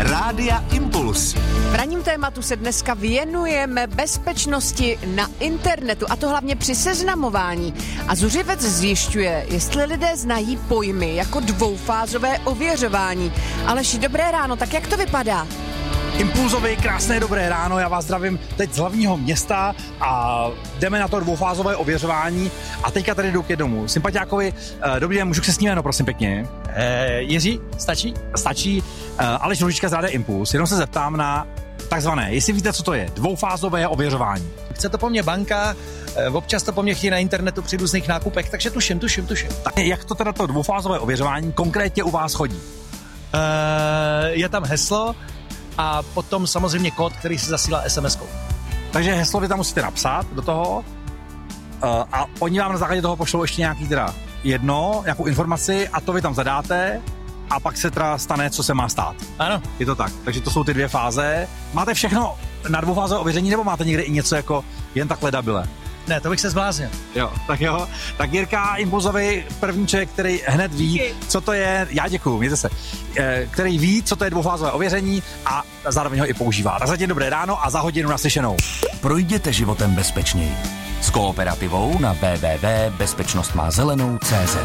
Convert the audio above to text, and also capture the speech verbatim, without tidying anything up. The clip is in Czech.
Rádia Impuls. V ranním tématu se dneska věnujeme bezpečnosti na internetu, a to hlavně při seznamování. A Zuřivec zjišťuje, jestli lidé znají pojmy jako dvoufázové ověřování. Aleši, dobré ráno, tak jak to vypadá? Impulzový, krásné dobré ráno, já vás zdravím teď z hlavního města a jdeme na to dvoufázové ověřování. A teďka tady jdu k jednomu sympatiákovi. Dobrý den, můžu se s ním jméno, prosím pěkně? E, Jiří, stačí? Stačí. Aleš Růžička z Rádia Impuls. Jenom se zeptám na takzvané, jestli víte, co to je, dvoufázové ověřování. Chce to po mně banka, občas to po mně chtějí na internetu při různých nákupech, takže tuším, tuším, tuším. Tak jak to teda to dvoufázové ověřování konkrétně u vás chodí? E, je tam heslo a potom samozřejmě kód, který se zasílá es em eskou. Takže heslo vy tam musíte napsat do toho a oni vám na základě toho pošlou ještě nějaký teda jedno, nějakou informaci a to vy tam zadáte a pak se teda stane, co se má stát. Ano. Je to tak. Takže to jsou ty dvě fáze. Máte všechno na dvoufázové ověření nebo máte někde i něco jako jen takhle dabile? Ne, to bych se zbláznil. Jo, tak jo. Tak Jirka Impulzový, první člověk, který hned ví, co to je, já děkuju, mějte se, který ví, co to je dvoufázové ověření a zároveň ho i používá. Tak zatím dobré ráno a za hodinu naslyšenou. Projděte životem bezpečněji. S Kooperativou na w w w tečka bezpečnost má zelenou tečka cé zet.